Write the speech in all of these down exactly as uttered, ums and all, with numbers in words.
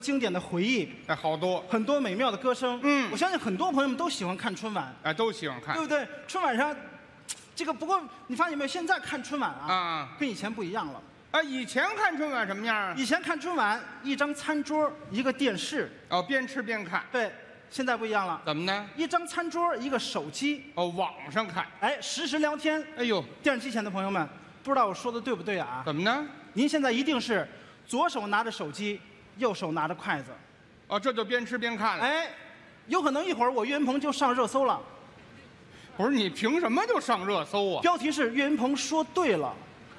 经典的回忆， 哎，好多， 很多美妙的歌声。 嗯我相信很多朋友们都喜欢看春晚， 哎，都喜欢看对不对？春晚上，这个不过你发现没有？现在看春晚啊， 啊。 跟以前不一样了。 啊，以前看春晚什么样啊？ 以前看春晚，一张餐桌，一个电视， 哦，边吃边看， 对，现在不一样了， 怎么呢？ 一张餐桌，一个手机， 哦，网上看。 哎，实时聊天。 哎呦， 电视机前的朋友们，不知道我说的对不对啊？ 怎么呢？ 您现在一定是左手拿着手机，右手拿着筷子， 哦，这就边吃边看了。 哎，有可能一会儿我岳云鹏就上热搜了， 不是你凭什么就上热搜啊？ 标题是岳云鹏说对了。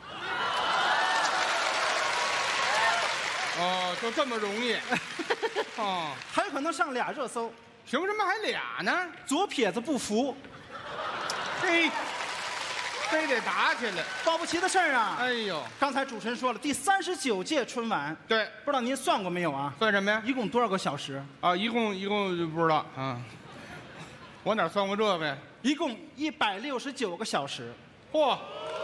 哦，就这么容易？哦， 还有可能上俩热搜， 凭什么还俩呢？ 左撇子不服， 嘿，非得打起来。 保不齐的事儿啊！ 哎呦， 刚才主持人说了，第三十九届春晚， 对， 不知道您算过没有啊？ 算什么呀？ 一共多少个小时？ 啊，一共一共就不知道啊。我哪算过这个呀？ 一共一百六十九个小时。 嚯！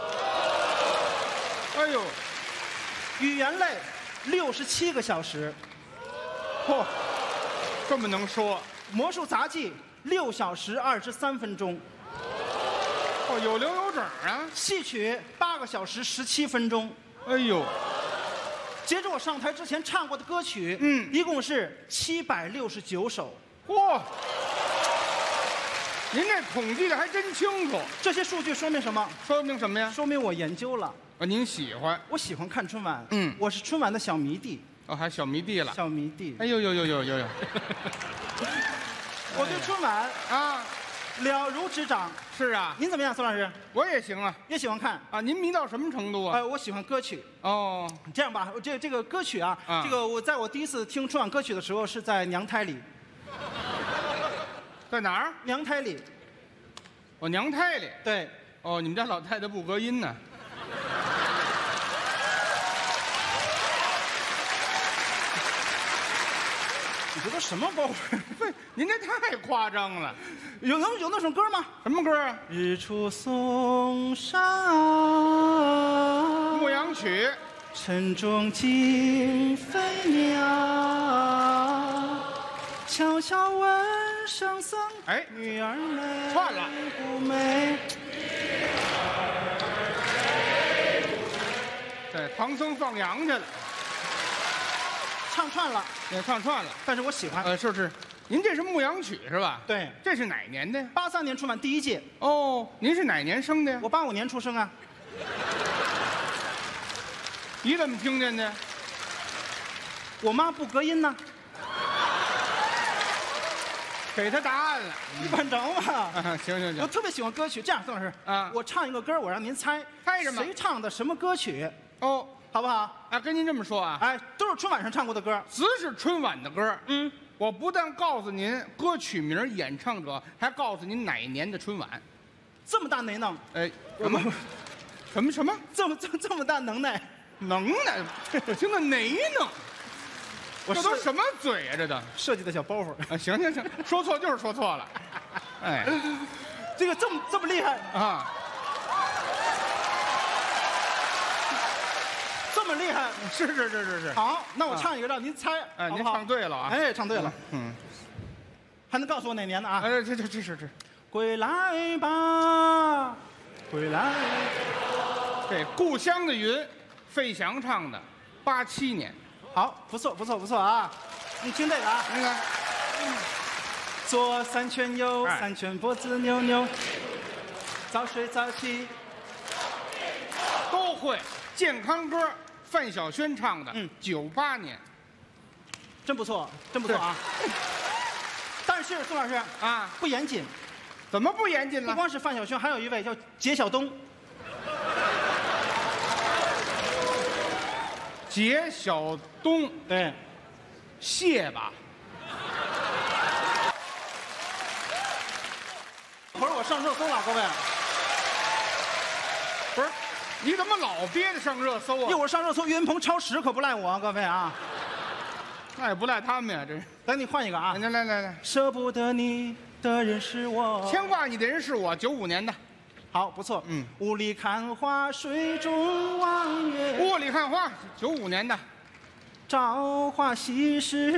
哎呦， 语言类六十七个小时， 嚯，这么能说？ 魔术杂技六小时二十三分钟， 哦，有零有整啊！ 戏曲八个小时十七分钟。 哎呦， 接着我上台之前唱过的歌曲， 嗯一共是七百六十九首。 嚯！您这统计的还真清楚， 这些数据说明什么？ 说明什么呀？ 说明我研究了。 啊，您喜欢？ 我喜欢看春晚， 嗯我是春晚的小迷弟， 哦，还小迷弟了。 小迷弟。 哎呦呦呦呦呦呦！ 我对春晚啊， 了如指掌。 是啊， 您怎么样，宋老师？ 我也行啊。 也喜欢看？ 啊，您迷到什么程度啊？ 呃，我喜欢歌曲。 哦， 这样吧，这这个歌曲啊， 啊这个我在我第一次听春晚歌曲的时候是在娘胎里， 在哪儿？ 娘胎里。 我娘胎里。 对， 哦，你们家老太太不隔音呢。 你这都什么包袱？ 不是，您这太夸张了。 有能有那首歌吗？ 什么歌啊？ 日出嵩山， 牧羊曲。 晨钟惊飞鸟，悄悄问圣僧， 哎， 女儿美串了不美？ 对，唐僧放羊去了， 唱串了， 也唱串了。 但是我喜欢。 呃，是是，您这是牧羊曲是吧？ 对， 这是哪年的呀？ 八三年春晚第一届， 哦，您是哪年生的呀？ 我八五年出生啊。 你怎么听见的？ 我妈不隔音呢， 给他答案了。 你管着吗？ 啊，行行行， 我特别喜欢歌曲，这样，宋老师， 啊我唱一个歌，我让您猜， 猜什么谁唱的什么歌曲， 哦， 好不好？ 啊，跟您这么说啊， 哎，都是春晚上唱过的歌。 只是春晚的歌。 嗯， 我不但告诉您歌曲名、演唱者，还告诉您哪一年的春晚。 这么大能耐， 哎，什么？什么什么这么这么这么大能耐， 能耐？我听个哪能？ 我设这都什么嘴呀、这都设计的小包袱， 啊！行行行，说错就是说错了。哎这个这么这么厉害， 啊， 这么厉害。 是是是是是。 好，那我唱一个让您猜， 哎，您好不好唱对了啊！ 哎，唱对了， 嗯， 还能告诉我哪年的啊？ 哎，这这这是这归来吧，归来。 这故乡的云，费翔唱的，八七年。 好，不错不错不错啊！你听这个啊， 那个左三圈右哎三圈，脖子扭扭，早睡早起。 都会。健康歌，范晓萱唱的， 嗯， 九八年真不错，真不错啊！但是宋老师啊， 不严谨， 怎么不严谨了？ 不光是范晓萱，还有一位叫杰晓东。 杰晓东， 对， 谢吧。 一会儿我上热搜了，各位， 不是，你怎么老憋着上热搜啊？ 一会儿上热搜，岳云鹏超时可不赖我啊，各位啊！ 那也不赖他们呀，这是。 等你换一个啊！ 来来来来， 舍不得你的人是我。 牵挂你的人是我，九五年的。 好，不错。 嗯， 雾里看花，水中望月。 雾里看花，九五年的。 朝花夕拾。